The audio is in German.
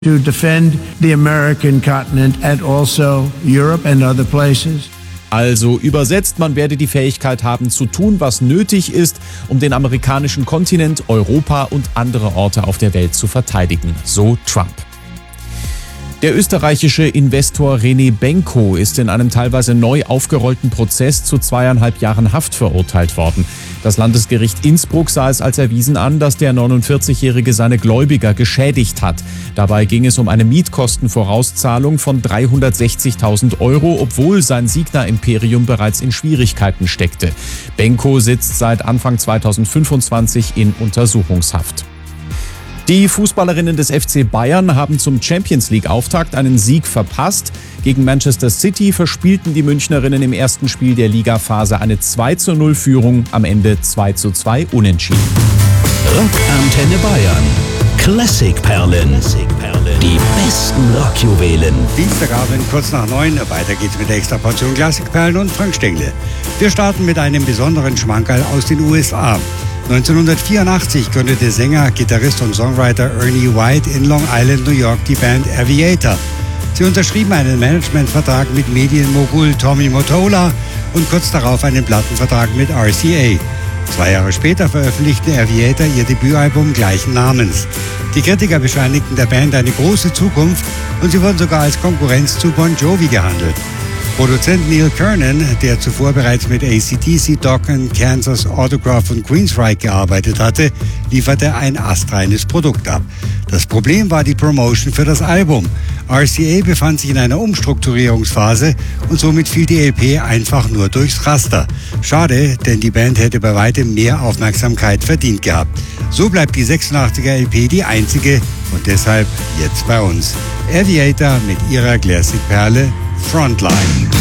to defend the American continent and also Europe and other places. Also übersetzt, man werde die Fähigkeit haben zu tun, was nötig ist, um den amerikanischen Kontinent, Europa und andere Orte auf der Welt zu verteidigen, so Trump. Der österreichische Investor René Benko ist in einem teilweise neu aufgerollten Prozess zu 2,5 Jahren Haft verurteilt worden. Das Landesgericht Innsbruck sah es als erwiesen an, dass der 49-Jährige seine Gläubiger geschädigt hat. Dabei ging es um eine Mietkostenvorauszahlung von 360.000 €, obwohl sein Signa-Imperium bereits in Schwierigkeiten steckte. Benko sitzt seit Anfang 2025 in Untersuchungshaft. Die Fußballerinnen des FC Bayern haben zum Champions-League-Auftakt einen Sieg verpasst. Gegen Manchester City verspielten die Münchnerinnen im ersten Spiel der Ligaphase eine 2:0-Führung, am Ende 2:2 unentschieden. Rockantenne Bayern. Klassikperlen. Die besten Rockjuwelen. Dienstagabend kurz nach 9. Weiter geht's mit der extra Portion Klassikperlen und Frank Stengele. Wir starten mit einem besonderen Schmankerl aus den USA. 1984 gründete Sänger, Gitarrist und Songwriter Ernie White in Long Island, New York die Band Aviator. Sie unterschrieben einen Managementvertrag mit Medienmogul Tommy Mottola und kurz darauf einen Plattenvertrag mit RCA. 2 Jahre später veröffentlichte Aviator ihr Debütalbum gleichen Namens. Die Kritiker bescheinigten der Band eine große Zukunft und sie wurden sogar als Konkurrenz zu Bon Jovi gehandelt. Produzent Neil Kernan, der zuvor bereits mit AC/DC, Dokken, Kansas, Autograph und Queensryche gearbeitet hatte, lieferte ein astreines Produkt ab. Das Problem war die Promotion für das Album. RCA befand sich in einer Umstrukturierungsphase und somit fiel die LP einfach nur durchs Raster. Schade, denn die Band hätte bei weitem mehr Aufmerksamkeit verdient gehabt. So bleibt die 86er LP die einzige und deshalb jetzt bei uns. Aviator mit ihrer Classic-Perle Frontline.